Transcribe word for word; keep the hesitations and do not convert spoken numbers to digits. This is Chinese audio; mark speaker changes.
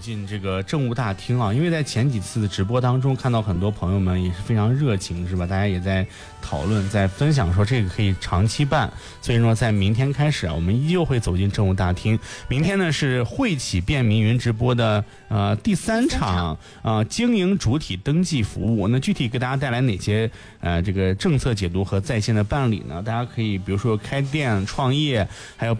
Speaker 1: 进这个政务大厅啊，因为在前几次的直播当中看到很多朋友们也是非常热情，是吧？大家也在讨论，在分享说这个可以长期办，所以说在明天开始啊，我们依旧会走进政务大厅。明天呢是汇企便民云直播的呃第三场啊、呃、经营主体登记服务。那具体给大家带来哪些呃这个政策解读和在线的办理呢？大家可以比如说开店创业，还有